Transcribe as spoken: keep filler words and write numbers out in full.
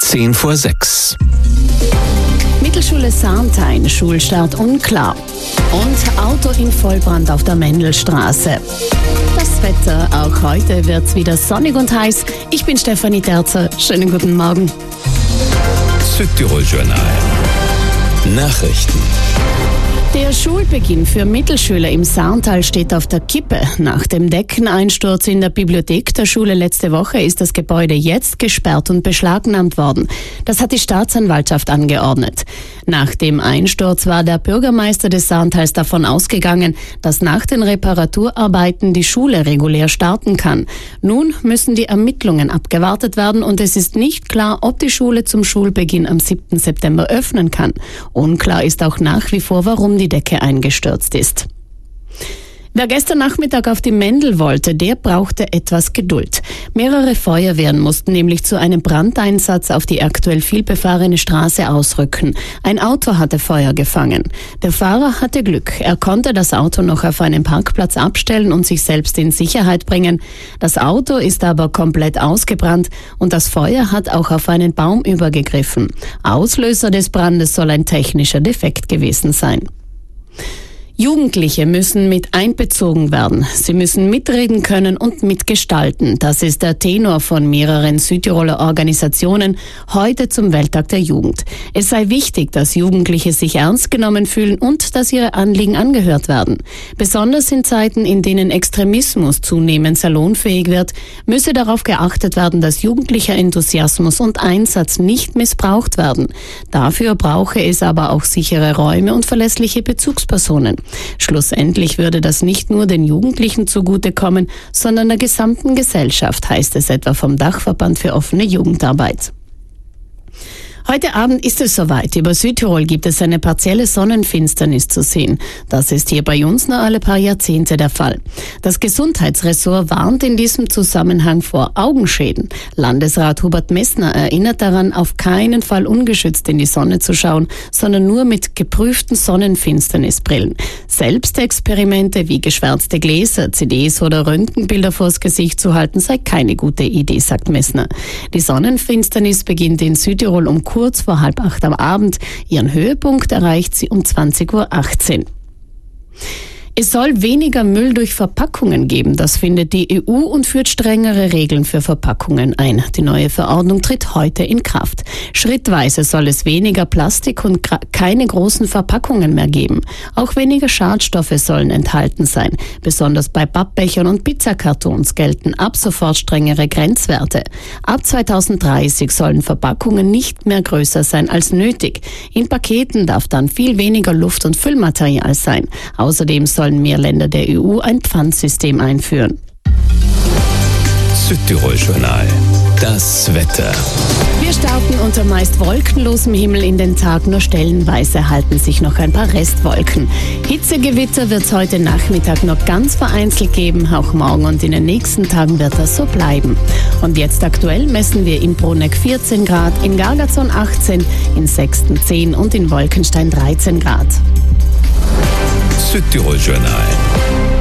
Zehn vor sechs. Mittelschule Sarnthein, Schulstart unklar. Und Auto in Vollbrand auf der Mendelstraße. Das Wetter, auch heute wird's wieder sonnig und heiß. Ich bin Stefanie Terzer. Schönen guten Morgen. Südtirol-Journal. Nachrichten. Der Schulbeginn für Mittelschüler im Sarntal steht auf der Kippe. Nach dem Deckeneinsturz in der Bibliothek der Schule letzte Woche ist das Gebäude jetzt gesperrt und beschlagnahmt worden. Das hat die Staatsanwaltschaft angeordnet. Nach dem Einsturz war der Bürgermeister des Sarntals davon ausgegangen, dass nach den Reparaturarbeiten die Schule regulär starten kann. Nun müssen die Ermittlungen abgewartet werden und es ist nicht klar, ob die Schule zum Schulbeginn am siebten September öffnen kann. Unklar ist auch nach wie vor, warum die die Decke eingestürzt ist. Wer gestern Nachmittag auf die Mendel wollte, der brauchte etwas Geduld. Mehrere Feuerwehren mussten nämlich zu einem Brandeinsatz auf die aktuell vielbefahrene Straße ausrücken. Ein Auto hatte Feuer gefangen. Der Fahrer hatte Glück. Er konnte das Auto noch auf einem Parkplatz abstellen und sich selbst in Sicherheit bringen. Das Auto ist aber komplett ausgebrannt und das Feuer hat auch auf einen Baum übergegriffen. Auslöser des Brandes soll ein technischer Defekt gewesen sein. Jugendliche müssen mit einbezogen werden. Sie müssen mitreden können und mitgestalten. Das ist der Tenor von mehreren Südtiroler Organisationen heute zum Welttag der Jugend. Es sei wichtig, dass Jugendliche sich ernst genommen fühlen und dass ihre Anliegen angehört werden. Besonders in Zeiten, in denen Extremismus zunehmend salonfähig wird, müsse darauf geachtet werden, dass jugendlicher Enthusiasmus und Einsatz nicht missbraucht werden. Dafür brauche es aber auch sichere Räume und verlässliche Bezugspersonen. Schlussendlich würde das nicht nur den Jugendlichen zugutekommen, sondern der gesamten Gesellschaft, heißt es etwa vom Dachverband für offene Jugendarbeit. Heute Abend ist es soweit. Über Südtirol gibt es eine partielle Sonnenfinsternis zu sehen. Das ist hier bei uns nur alle paar Jahrzehnte der Fall. Das Gesundheitsressort warnt in diesem Zusammenhang vor Augenschäden. Landesrat Hubert Messner erinnert daran, auf keinen Fall ungeschützt in die Sonne zu schauen, sondern nur mit geprüften Sonnenfinsternisbrillen. Selbstexperimente wie geschwärzte Gläser, C Ds oder Röntgenbilder vors Gesicht zu halten, sei keine gute Idee, sagt Messner. Die Sonnenfinsternis beginnt in Südtirol um kurz vor halb acht am Abend. Ihren Höhepunkt erreicht sie um zwanzig Uhr achtzehn. Es soll weniger Müll durch Verpackungen geben. Das findet die E U und führt strengere Regeln für Verpackungen ein. Die neue Verordnung tritt heute in Kraft. Schrittweise soll es weniger Plastik und keine großen Verpackungen mehr geben. Auch weniger Schadstoffe sollen enthalten sein. Besonders bei Pappbechern und Pizzakartons gelten ab sofort strengere Grenzwerte. Ab zweitausenddreißig sollen Verpackungen nicht mehr größer sein als nötig. In Paketen darf dann viel weniger Luft- und Füllmaterial sein. Außerdem soll sollen mehr Länder der E U ein Pfandsystem einführen. Südtirol-Journal. Das Wetter. Wir starten unter meist wolkenlosem Himmel in den Tag, nur stellenweise halten sich noch ein paar Restwolken. Hitzegewitter wird es heute Nachmittag noch ganz vereinzelt geben, auch morgen und in den nächsten Tagen wird das so bleiben. Und jetzt aktuell messen wir in Bruneck vierzehn Grad, in Gargazon achtzehn, in Sexten zehn und in Wolkenstein dreizehn Grad. Südtirol-Journal.